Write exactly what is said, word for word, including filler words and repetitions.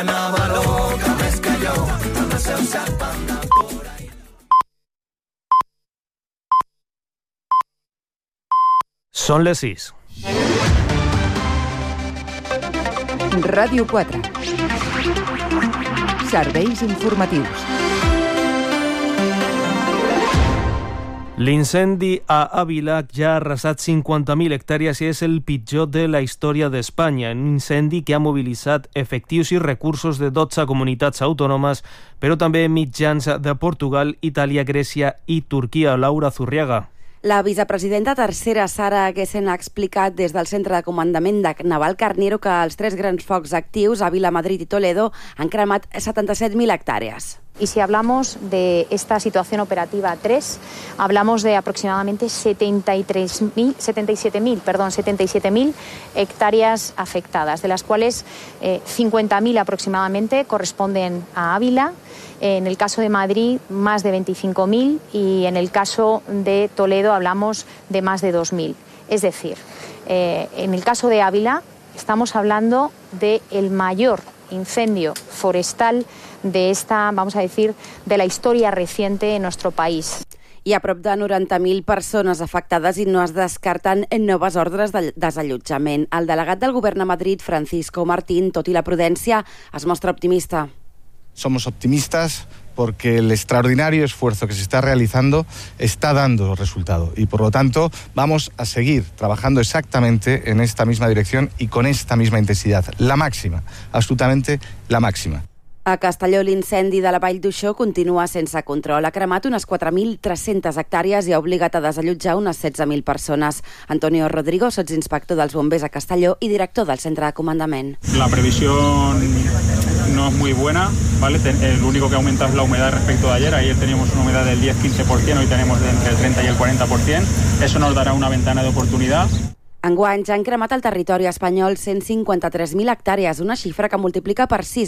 anava loca més que jo, amb els seus serpents. Són les sis. Ràdio quatre. Serveis informatius. L'incendi a Ávila ja ha arrasat cinquanta mil hectàrees i és el pitjor de la història d'Espanya. Un incendi que ha mobilitzat efectius i recursos de dotze comunitats autònomes, però també mitjans de Portugal, Itàlia, Grècia i Turquia. Laura Zurriaga. La vicepresidenta tercera, Sara Gessen, ha explicat des del centre de comandament de Naval Carnero que els tres grans focs actius, Ávila, Madrid i Toledo, han cremat setanta-set mil hectàrees. Y si hablamos de esta situación operativa tres, hablamos de aproximadamente setenta y tres mil, setenta y siete mil, perdón, setenta y siete mil hectáreas afectadas, de las cuales eh, cincuenta mil aproximadamente corresponden a Ávila. En el caso de Madrid, más de veinticinco mil, y en el caso de Toledo hablamos de más de dos mil. Es decir, eh, en el caso de Ávila estamos hablando del mayor incendio forestal de esta, vamos a decir, de la historia reciente en nuestro país. Hi ha prop de noranta mil persones afectades i no es descarten noves ordres de desallotjament. El delegat del govern a Madrid, Francisco Martín, tot i la prudència, es mostra optimista. Somos optimistas porque el extraordinario esfuerzo que se está realizando está dando resultado y por lo tanto vamos a seguir trabajando exactamente en esta misma dirección y con esta misma intensidad, la máxima, absolutamente la máxima. A Castelló, l'incendi de la Vall d'Uixó continua sense control. Ha cremat unes quatre mil tres-centes hectàrees i ha obligat a desallotjar unes setze mil persones. Antonio Rodrigo, sotsinspector dels bombers a Castelló i director del centre de comandament. La previsión no es muy buena, ¿vale? El único que aumenta es la humedad respecto de ayer. Ayer teníamos una humedad del diez a quince por ciento, hoy tenemos de entre el treinta y el cuarenta por ciento. Eso nos dará una ventana de oportunidad. Enguany ja han cremat al territori espanyol cent cinquanta-tres mil hectàrees, una xifra que multiplica per sis